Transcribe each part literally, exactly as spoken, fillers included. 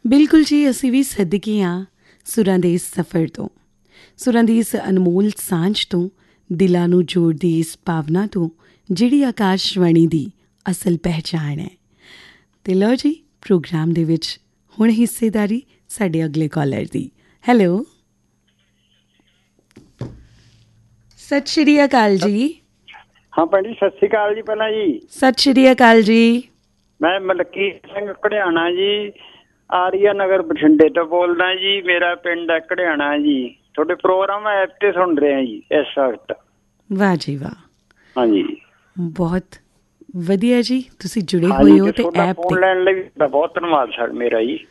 ਬਿਲਕੁਲ ਜੀ, ਅਸੀਂ ਵੀ ਸਦਕੇ ਹਾਂ ਸੁਰਾਂ ਦੇ ਇਸ ਸਫ਼ਰ ਤੋਂ, ਸੁਰਾਂ ਦੀ ਇਸ ਅਨਮੋਲ ਸਾਂਝ ਤੋਂ, ਦਿਲਾਂ ਨੂੰ ਜੋੜਦੀ ਇਸ ਭਾਵਨਾ ਤੋਂ ਜਿਹੜੀ ਆਕਾਸ਼ਵਾਣੀ ਦੀ ਅਸਲ ਪਹਿਚਾਣ ਹੈ। ਅਤੇ ਲਓ ਜੀ, ਪ੍ਰੋਗਰਾਮ ਦੇ ਵਿੱਚ ਹੁਣ ਹਿੱਸੇਦਾਰੀ ਸਾਡੇ ਅਗਲੇ ਕਾਲਰ ਦੀ। ਹੈਲੋ, ਸਤਿ ਸ਼੍ਰੀ ਅਕਾਲ ਜੀ। ਹਾਂ ਭੈਣ ਜੀ, ਸਤਿ ਸ਼੍ਰੀ ਅਕਾਲ ਜੀ। ਪਹਿਲਾਂ ਜੀ ਸਤਿ ਸ਼੍ਰੀ ਅਕਾਲ ਜੀ। ਮੈਂ ਮਲਕੀਤ ਸਿੰਘ ਘੜਿਆਣਾ ਜੀ, ਆਰੀਆ ਨਗਰ ਬਠਿੰਡੇ ਤੋਂ ਬੋਲਦਾ ਜੀ। ਮੇਰਾ ਪਿੰਡ ਹੈ ਘੜਿਆਣਾ ਜੀ। ਤੁਹਾਡੇ ਪ੍ਰੋਗਰਾਮ ਐਪ ਤੇ ਸੁਣ ਰਿਹਾ ਜੀ ਇਸ ਵਕਤ। ਵਾਹ ਜੀ ਵਾਹ। ਹਾਂਜੀ, ਬਹੁਤ ਵਧੀਆ ਜੀ, ਤੁਸੀਂ ਜੁੜੇ ਹੋਏ ਹੋ ਤੇ ਐਪ ਫੋਨ ਲੈਣ ਲਈ ਬਹੁਤ ਧੰਨਵਾਦ ਸਰ ਮੇਰਾ ਜੀ।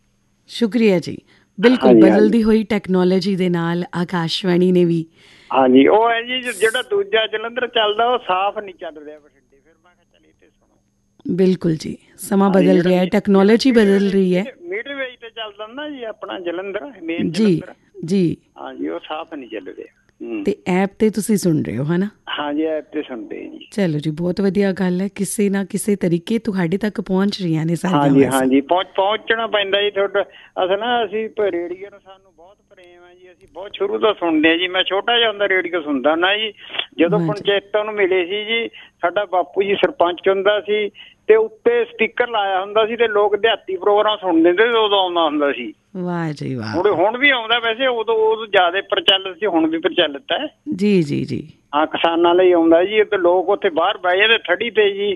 ਸ਼ੁਕਰੀਆ ਜੀ। ਬਿਲਕੁਲ, ਬਦਲਦੀ ਹੋਈ ਟੈਕਨੋਲੋਜੀ ਦੇ ਨਾਲ ਆਕਾਸ਼ਵਾਣੀ ਨੇ ਵੀ। ਹਾਂਜੀ, ਉਹ ਹੈ ਜੀ ਜਿਹੜਾ ਦੂਜਾ ਜਲੰਧਰ ਚੱਲਦਾ ਉਹ ਸਾਫ਼ ਨਹੀਂ ਚੱਲ ਰਿਹਾ ਬਠਿੰਡੇ, ਫਿਰ ਮੈਂ ਕਿਹਾ ਚੱਲ ਇਹ ਤੇ ਸੁਣੋ। ਬਿਲਕੁਲ ਜੀ, ਸਮਾਂ ਬਦਲ ਰਿਹਾ ਹੈ, ਟੈਕਨੋਲੋਜੀ ਬਦਲ ਰਹੀ ਹੈ। ਮੀਟਰ ਵੇਜ ਤੇ ਚੱਲਦਾ ਨਾ ਜੀ ਆਪਣਾ ਜਲੰਧਰ ਮੇਨ ਜੀ ਜੀ। ਹਾਂਜੀ, ਉਹ ਸਾਫ਼ ਨਹੀਂ ਚੱਲ ਰਿਹਾ। ਤੇ ਐਪ ਤੇ ਤੁਸੀਂ ਸੁਣ ਰਹੇ ਹੋ ਹੈ ਨਾ? ਹਾਂਜੀ, ਐਪ ਤੇ ਸੁਣਦੇ ਜੀ। ਚਲੋ ਜੀ, ਬਹੁਤ ਵਧੀਆ ਗੱਲ ਹੈ। ਕਿਸੇ ਨਾ ਕਿਸੇ ਤਰੀਕੇ ਤੁਹਾਡੇ ਤੱਕ ਪਹੁੰਚ ਰਹੀਆਂ ਨੇ ਸਾਰੀਆਂ। ਹਾਂਜੀ ਹਾਂਜੀ, ਪਹੁੰਚ ਪਹੁੰਚਣਾ ਪੈਂਦਾ ਜੀ ਤੁਹਾਡਾ। ਅਸਲ ਨਾ ਅਸੀਂ ਰੇਡੀਓ ਨੂੰ ਸਾਨੂੰ ਬਹੁਤ ਪ੍ਰੇਮ ਹੈ ਜੀ। ਅਸੀਂ ਬਹੁਤ ਸ਼ੁਰੂ ਤੋਂ ਸੁਣਦੇ ਹਾਂ ਜੀ। ਮੈਂ ਛੋਟਾ ਜਿਹਾ ਹੁੰਦਾ ਰੇਡੀਓ ਸੁਣਦਾ ਨਾ ਜੀ। ਜਦੋਂ ਪੰਚਾਇਤਾਂ ਨੂੰ ਮਿਲੇ ਸੀ ਜੀ, ਸਾਡਾ ਬਾਪੂ ਜੀ ਸਰਪੰਚ ਹੁੰਦਾ ਸੀ ਤੇ ਉੱਤੇ ਸਪੀਕਰ ਲਾਇਆ ਹੁੰਦਾ ਸੀ ਤੇ ਲੋਕ ਦਿਹਾਤੀ ਪ੍ਰੋਗਰਾਮ ਸੁਣਦੇ ਹੁੰਦੇ, ਉਦੋਂ ਆਉਂਦਾ ਹੁੰਦਾ ਸੀ। ਵਾਹ ਜੀ ਵਾਹ। ਹੁਣ ਹੁਣ ਵੀ ਆਉਂਦਾ, ਵੈਸੇ ਉਦੋਂ ਉਦੋਂ ਜ਼ਿਆਦਾ ਪ੍ਰਚਲਿਤ ਸੀ, ਹੁਣ ਵੀ ਪ੍ਰਚਲਿਤ ਹੈ ਜੀ ਜੀ ਜੀ। ਹਾਂ, ਕਿਸਾਨਾਂ ਲਈ ਆਉਂਦਾ ਜੀ। ਤੇ ਲੋਕ ਉੱਥੇ ਬਾਹਰ ਬਹਿ ਜਾਂਦੇ ਥੜੀ ਤੇ ਜੀ,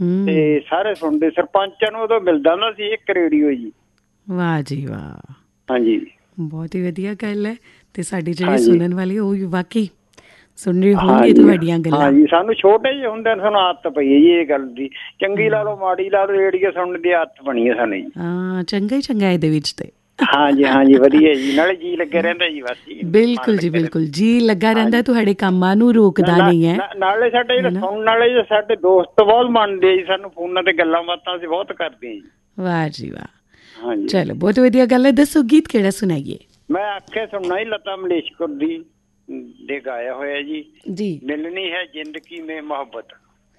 ਤੇ ਸਾਰੇ ਸੁਣਦੇ। ਸਰਪੰਚਾਂ ਨੂੰ ਉਦੋਂ ਮਿਲਦਾ ਹੁੰਦਾ ਸੀ ਇੱਕ ਰੇਡੀਓ ਜੀ। ਵਾਹ ਜੀ ਵਾਹ। ਹਾਂਜੀ, ਬਹੁਤ ਹੀ ਵਧੀਆ ਗੱਲ ਹੈ। ਤੇ ਸਾਡੇ ਜਿਹੜੇ ਸੁਣਨ ਵਾਲੇ ਉਹ ਵੀ ਵਾਕਈ ਸੁਣ ਰਹੇ ਹੋਣਗੇ ਤੁਹਾਡੀਆਂ ਗੱਲਾਂ। ਹਾਂਜੀ, ਸਾਨੂੰ ਛੋਟੇ ਜਿਹੇ ਹੁੰਦੇ ਸਾਨੂੰ ਆਦਤ ਪਈ ਹੈ ਜੀ ਇਹ ਗੱਲ ਦੀ। ਚੰਗੀ ਲਾ ਲਓ ਮਾੜੀ ਲਾ ਲਓ, ਰੇਡੀਓ ਸੁਣਨ ਦੀ ਆਦਤ ਬਣੀ ਹੈ ਸਾਨੂੰ ਜੀ। ਹਾਂ, ਚੰਗਾ ਹੀ ਚੰਗਾ ਇਹਦੇ ਵਿੱਚ ਤੇ। ਹਾਂਜੀ ਹਾਂਜੀ, ਵਧੀਆ ਜੀ। ਨਾਲੇ ਜੀ ਲੱਗਿਆ ਰਹਿੰਦਾ ਜੀ ਬਸ ਜੀ। ਬਿਲਕੁਲ ਜੀ ਬਿਲਕੁਲ, ਜੀ ਲੱਗਾ ਰਹਿੰਦਾ, ਤੁਹਾਡੇ ਕੰਮਾਂ ਨੂੰ ਰੋਕਦਾ ਨਹੀਂ ਹੈ। ਨਾਲੇ ਸਾਡੇ ਜਿਹੜੇ ਸੁਣਨ ਵਾਲੇ ਸਾਡੇ ਦੋਸਤ ਬਹੁਤ ਮੰਨਦੇ ਜੀ ਸਾਨੂੰ, ਫੋਨਾਂ ਤੇ ਗੱਲਾਂ ਬਾਤਾਂ ਅਸੀਂ ਬਹੁਤ ਕਰਦੇ ਹਾਂ ਜੀ। ਵਾਹ ਜੀ ਵਾਹ। ਹਾਂਜੀ, ਚਲੋ ਬਹੁਤ ਵਧੀਆ ਗੱਲ ਹੈ। ਦੱਸੋ ਗੀਤ ਕਿਹੜਾ ਸੁਣਾਈਏ? ਮੈਂ ਆਖਿਆ ਸੁਣਨਾ ਹੀ ਲਤਾ ਮੰਗੇਸ਼ਕਰ ਦੀ ਦੇ ਗਾਇਆ ਹੋਇਆ ਜੀ ਜੀ ਮਿਲਣੀ ਹੈ ਜ਼ਿੰਦਗੀ ਮੇਂ ਮੁਹੱਬਤ।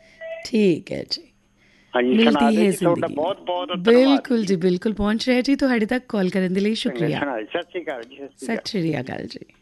ਠੀਕ ਹੈ ਜੀ। ਹਾਂਜੀ, ਮਿਲਤੀ ਹੈ ਤੁਹਾਡਾ ਬਹੁਤ ਬਹੁਤ ਧੰਨਵਾਦ। ਬਿਲਕੁਲ ਜੀ ਬਿਲਕੁਲ, ਪਹੁੰਚ ਰਿਹਾ ਜੀ। ਤੁਹਾਡੇ ਤੱਕ ਕਾਲ ਕਰਨ ਦੇ ਲਈ ਸ਼ੁਕਰੀਆ। ਸਤਿ ਸ਼੍ਰੀ ਅਕਾਲ ਜੀ। ਸਤਿ ਸ਼੍ਰੀ ਅਕਾਲ ਜੀ।